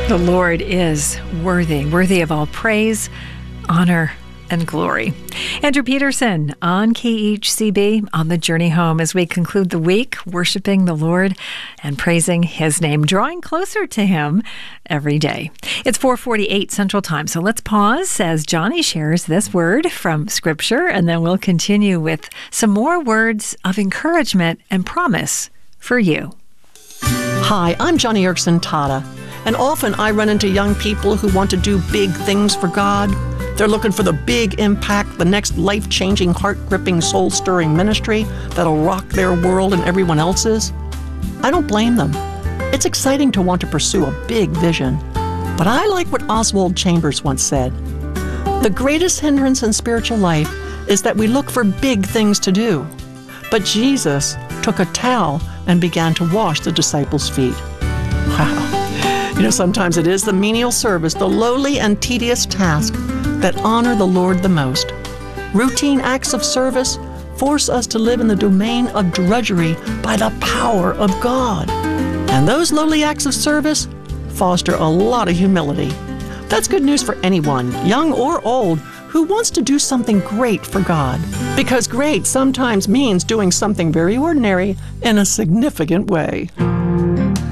The Lord is worthy of all praise, honor, and glory. Andrew Peterson on KHCB on the journey home as we conclude the week worshiping the Lord and praising His name, drawing closer to Him every day. It's 4:48 Central Time, so let's pause as Johnny shares this word from Scripture, and then we'll continue with some more words of encouragement and promise for you. Hi, I'm Johnny Erickson Tata, and often I run into young people who want to do big things for God. They're looking for the big impact, the next life-changing, heart-gripping, soul-stirring ministry that'll rock their world and everyone else's. I don't blame them. It's exciting to want to pursue a big vision. But I like what Oswald Chambers once said. The greatest hindrance in spiritual life is that we look for big things to do. But Jesus took a towel and began to wash the disciples' feet. Wow. Sometimes it is the menial service, the lowly and tedious task that honor the Lord the most. Routine acts of service force us to live in the domain of drudgery by the power of God. And those lowly acts of service foster a lot of humility. That's good news for anyone, young or old, who wants to do something great for God. Because great sometimes means doing something very ordinary in a significant way.